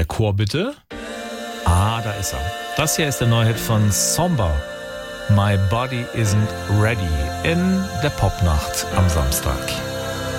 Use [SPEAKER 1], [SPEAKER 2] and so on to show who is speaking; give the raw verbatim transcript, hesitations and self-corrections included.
[SPEAKER 1] Der Chor bitte. Ah, da ist er. Das hier ist der neue Hit von Somber. My Body Isn't Ready in der Popnacht am Samstag.